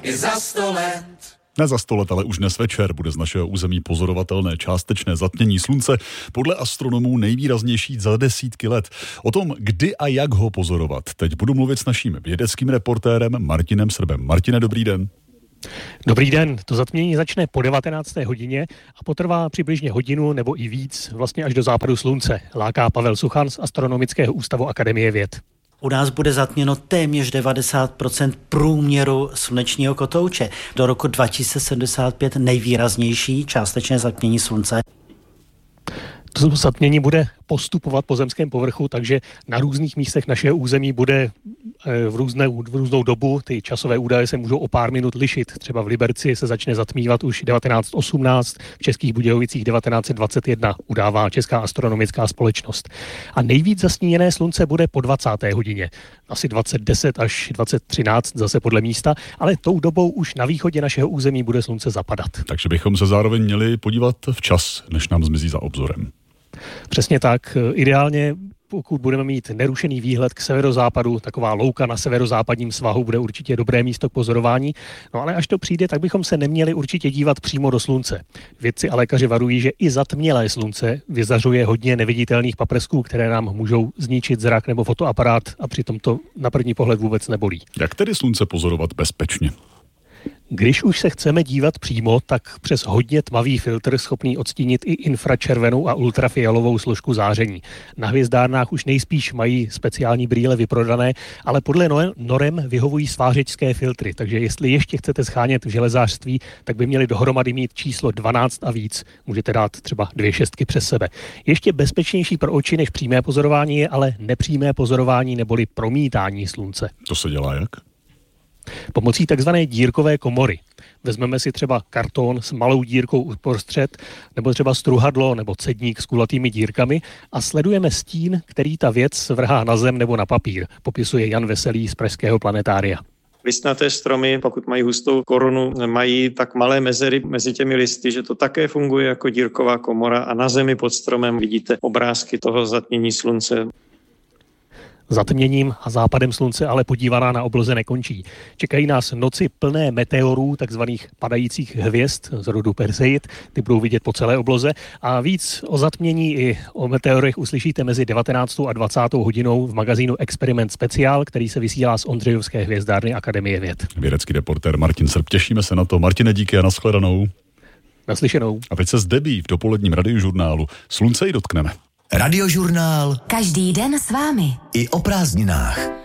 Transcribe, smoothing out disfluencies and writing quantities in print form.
i za 100 let. Ne za 100 let, ale už dnes večer bude z našeho území pozorovatelné částečné zatmění slunce, podle astronomů nejvýraznější za desítky let. O tom, kdy a jak ho pozorovat, teď budu mluvit s naším vědeckým reportérem Martinem Srbem. Martine, dobrý den. Dobrý den, to zatmění začne po 19. hodině a potrvá přibližně hodinu nebo i víc, vlastně až do západu slunce, láká Pavel Suchan z Astronomického ústavu Akademie věd. U nás bude zatměno téměř 90% průměru slunečního kotouče. Do roku 2075 nejvýraznější částečné zatmění slunce. To zatmění bude postupovat po zemském povrchu, takže na různých místech našeho území bude v různou dobu. Ty časové údaje se můžou o pár minut lišit. Třeba v Liberci se začne zatmívat už 1918, v Českých Budějovicích 1921, udává Česká astronomická společnost. A nejvíc zastíněné slunce bude po 20. hodině. Asi 2010 až 2013 zase podle místa, ale tou dobou už na východě našeho území bude slunce zapadat. Takže bychom se zároveň měli podívat včas, než nám zmizí za obzorem. Přesně tak. Ideálně, pokud budeme mít nerušený výhled k severozápadu, taková louka na severozápadním svahu bude určitě dobré místo k pozorování. No ale až to přijde, tak bychom se neměli určitě dívat přímo do slunce. Vědci a lékaři varují, že i zatmělé slunce vyzařuje hodně neviditelných paprsků, které nám můžou zničit zrak nebo fotoaparát a přitom to na první pohled vůbec nebolí. Jak tedy slunce pozorovat bezpečně? Když už se chceme dívat přímo, tak přes hodně tmavý filtr schopný odstínit i infračervenou a ultrafialovou složku záření. Na hvězdárnách už nejspíš mají speciální brýle vyprodané, ale podle norem vyhovují svářečské filtry, takže jestli ještě chcete schánět v železářství, tak by měli dohromady mít číslo 12 a víc. Můžete dát třeba 2 šestky přes sebe. Ještě bezpečnější pro oči než přímé pozorování je ale nepřímé pozorování neboli promítání slunce. To se dělá jak? Pomocí takzvané dírkové komory. Vezmeme si třeba karton s malou dírkou uprostřed, nebo třeba struhadlo nebo cedník s kulatými dírkami a sledujeme stín, který ta věc vrhá na zem nebo na papír, popisuje Jan Veselý z pražského planetária. Listnaté stromy, pokud mají hustou korunu, mají tak malé mezery mezi těmi listy, že to také funguje jako dírková komora a na zemi pod stromem vidíte obrázky toho zatmění slunce. Zatměním a západem slunce ale podívaná na obloze nekončí. Čekají nás noci plné meteorů, takzvaných padajících hvězd z rodu Perseid. Ty budou vidět po celé obloze. A víc o zatmění i o meteorech uslyšíte mezi 19. a 20. hodinou v magazínu Experiment Speciál, který se vysílá z Ondřejovské hvězdárny Akademie věd. Vědecký reportér Martin Srb, těšíme se na to. Martine, díky a nashledanou. Naslyšenou. A teď se z Debí v dopoledním radiožurnálu slunce i dotkneme. Radiožurnál. Každý den s vámi. I o prázdninách.